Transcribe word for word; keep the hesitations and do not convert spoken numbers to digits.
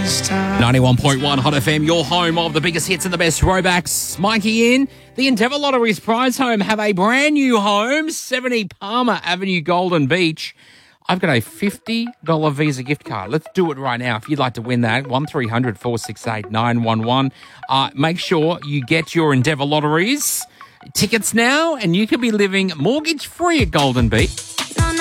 ninety-one point one Hot F M, your home of the biggest hits and the best throwbacks. Mikey in. The Endeavour Lottery's prize home have a brand new home, seventy Palmer Avenue, Golden Beach. I've got a fifty dollars Visa gift card. Let's do it right now. If you'd like to win that, one three hundred four six eight nine one one. Uh, make sure you get your Endeavour Lotteries tickets now, and you can be living mortgage-free at Golden Beach.